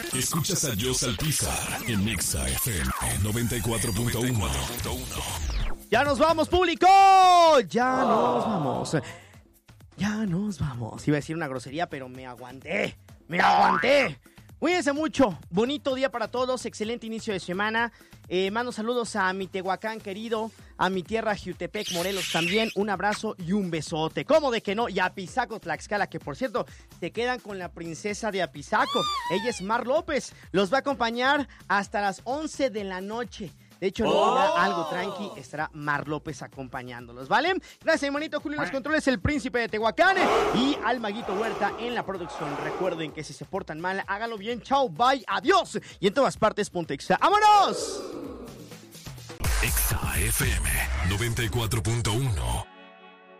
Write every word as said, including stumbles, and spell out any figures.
Escuchas a Joss Alpizar en Nexa F M noventa y cuatro punto uno. ¡Ya nos vamos, público! ¡Ya nos vamos! ¡Ya nos vamos! Iba a decir una grosería, pero me aguanté. ¡Me aguanté! Cuídense mucho. Bonito día para todos. Excelente inicio de semana. Eh, mando saludos a mi Tehuacán querido, a mi tierra Jiutepec, Morelos también. Un abrazo y un besote. ¿Cómo de que no? Y a Apizaco, Tlaxcala, que por cierto, se quedan con la princesa de Apizaco. Ella es Mar López. Los va a acompañar hasta las once de la noche. De hecho, no ¡Oh! será algo tranqui, estará Mar López acompañándolos, ¿vale? Gracias, hermanito Julio, en los controles, el príncipe de Tehuacán y al Maguito Huerta en la producción. Recuerden que si se portan mal, háganlo bien. Chao, bye, adiós. Y en todas partes, ponte Exa. ¡Vámonos! Exa F M noventa y cuatro punto uno.